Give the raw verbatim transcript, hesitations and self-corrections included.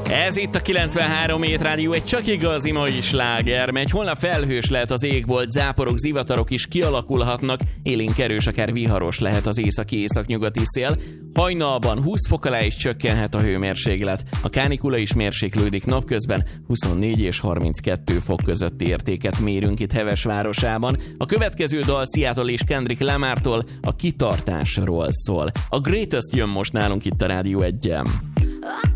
Ez itt a kilencvenhárom Hét Rádió, egy csak igazi mai sláger, megy. Holnap felhős lehet az égbolt, záporok, zivatarok is kialakulhatnak, élénk erős, akár viharos lehet az északi-északnyugati szél. Hajnalban húsz fok alá is csökkenhet a hőmérséklet. A kánikula is mérséklődik napközben, huszonnégy és harminckettő fok közötti értéket mérünk itt Hevesvárosában. A következő dal Seattle és Kendrick Lamartól a kitartásról szól. A Greatest jön most nálunk itt a Rádió egyen.